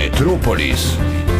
Metropolis.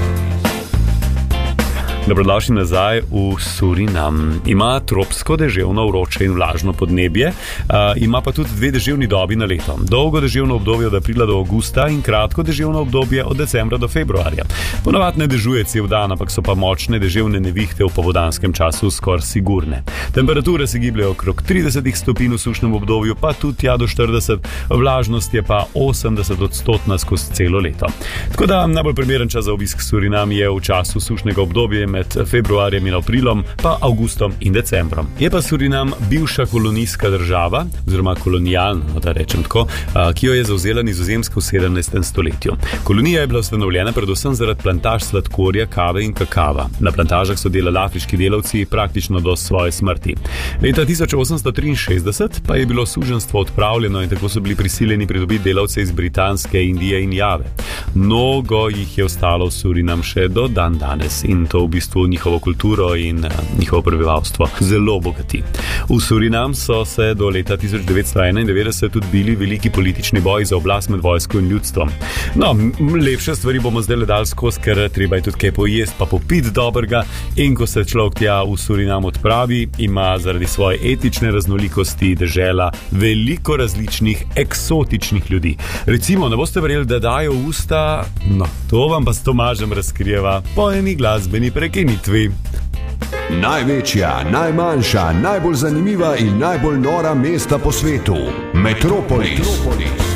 Dobrodošli nazaj v Surinam. Ima tropsko deževno, vroče in vlažno podnebje, ima pa tudi dve deževni dobi na leto. Dolgo deževno obdobje od aprila do avgusta in kratko deževno obdobje od decembra do februarja. Ponavadi ne dežuje cel dan, ampak so pa močne deževne nevihte v popoldanskem času skoraj sigurne. Temperature se gibljajo okrog 30 stopinj v sušnem obdobju, pa tudi tja do 40, vlažnost je pa 80% skozi celo leto. Tako da najbolj primeren čas za obisk Surinam je v času sušnega obdobja med februarjem in aprilom, pa avgustom in decembrom. Je pa Surinam bivša kolonijska država, oziroma kolonialna, da rečem tako, ki jo je zavzela Nizozemska v 17. stoletju. Kolonija je bila ustanovljena predvsem zaradi plantaž sladkorja, kave in kakava. Na plantažah so delali afriški delavci praktično do svoje smrti. Leta 1863 pa je bilo suženjstvo odpravljeno in tako so bili prisiljeni pridobiti delavce iz Britanske, Indije in Jave. Mnogo jih je ostalo v Surinam še do dan danes in to v bistvu njihovo kulturo in njihovo prebivalstvo zelo bogati. V Surinam so se do leta 1991 tudi bili veliki politični boji za oblast med vojsko in ljudstvom. No, lepše stvari bomo zdaj dali skozi, ker treba je tudi kaj pojesti pa popiti dobrega, in ko se človek tja v Surinam odpravi, ima zaradi svoje etične raznolikosti dežela veliko različnih eksotičnih ljudi. Recimo, ne boste verjeli, da dajo v usta, no, to vam pa s Tomažem razkrijeva po eni glasbeni prekinitvi. Največja, najmanjša, najbolj zanimiva in najbolj nora mesta po svetu. Metropolis.